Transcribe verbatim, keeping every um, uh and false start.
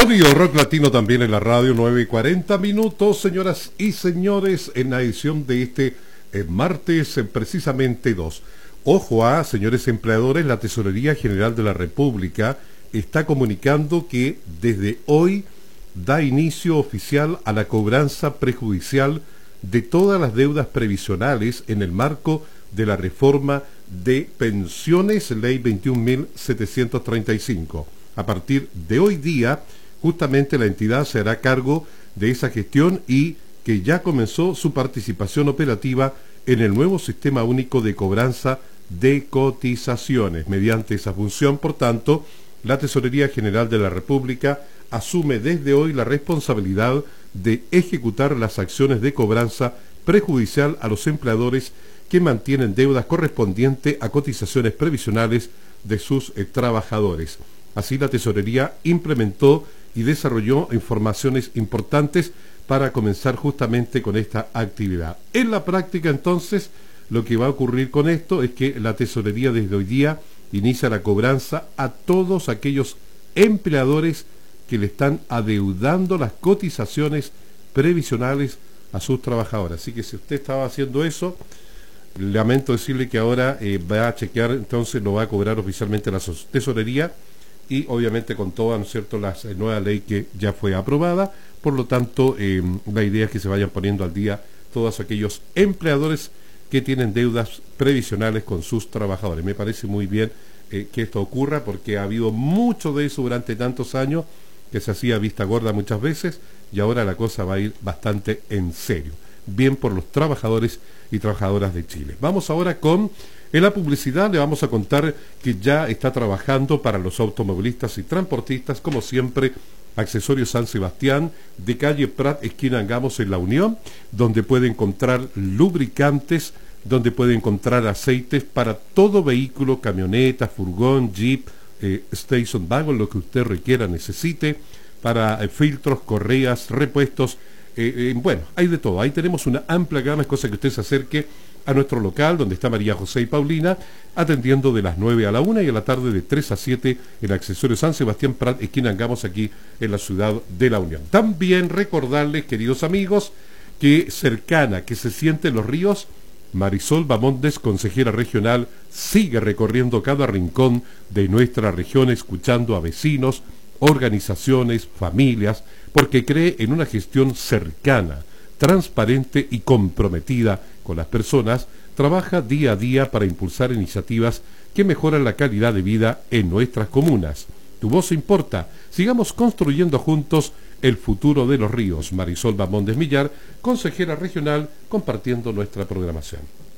Sonido rock latino también en la radio, nueve y cuarenta minutos, señoras y señores, en la edición de este eh, martes, eh, precisamente dos. Ojo a, señores empleadores, la Tesorería General de la República está comunicando que desde hoy da inicio oficial a la cobranza prejudicial de todas las deudas previsionales en el marco de la reforma de pensiones, ley veintiún mil setecientos treinta y cinco. A partir de hoy día, justamente la entidad se hará cargo de esa gestión y que ya comenzó su participación operativa en el nuevo Sistema Único de Cobranza de Cotizaciones. Mediante esa función, por tanto, la Tesorería General de la República asume desde hoy la responsabilidad de ejecutar las acciones de cobranza prejudicial a los empleadores que mantienen deudas correspondientes a cotizaciones previsionales de sus eh, trabajadores. Así, la Tesorería implementó y desarrolló informaciones importantes para comenzar justamente con esta actividad. En la práctica, entonces, lo que va a ocurrir con esto es que la Tesorería desde hoy día inicia la cobranza a todos aquellos empleadores que le están adeudando las cotizaciones previsionales a sus trabajadores. Así que si usted estaba haciendo eso, lamento decirle que ahora eh, va a chequear, entonces lo va a cobrar oficialmente la Tesorería y obviamente con toda, ¿no es cierto?, la eh, nueva ley que ya fue aprobada. Por lo tanto, eh, la idea es que se vayan poniendo al día todos aquellos empleadores que tienen deudas previsionales con sus trabajadores. Me parece muy bien eh, que esto ocurra porque ha habido mucho de eso durante tantos años que se hacía vista gorda muchas veces y ahora la cosa va a ir bastante en serio. Bien por los trabajadores y trabajadoras de Chile. Vamos ahora con en la publicidad. Le vamos a contar que ya está trabajando para los automovilistas y transportistas, como siempre, Accesorios San Sebastián, de calle Prat, esquina Angamos, en La Unión, donde puede encontrar lubricantes, donde puede encontrar aceites para todo vehículo, camioneta, furgón, jeep, eh, station wagon, lo que usted requiera, necesite, para eh, filtros, correas, repuestos. Eh, eh, bueno, hay de todo. Ahí tenemos una amplia gama, es cosa que usted se acerque a nuestro local, donde está María José y Paulina, atendiendo de las nueve a la una y a la tarde de tres a siete en Accesorios San Sebastián Prat, esquina Angamos, aquí en la ciudad de La Unión. También recordarles, queridos amigos, que cercana, que se siente en los ríos, Marisol Bamondes, consejera regional, sigue recorriendo cada rincón de nuestra región, escuchando a vecinos, organizaciones, familias, porque cree en una gestión cercana, transparente y comprometida con las personas. Trabaja día a día para impulsar iniciativas que mejoran la calidad de vida en nuestras comunas. Tu voz importa. Sigamos construyendo juntos el futuro de los ríos. Marisol Bamondes Millar, consejera regional, compartiendo nuestra programación.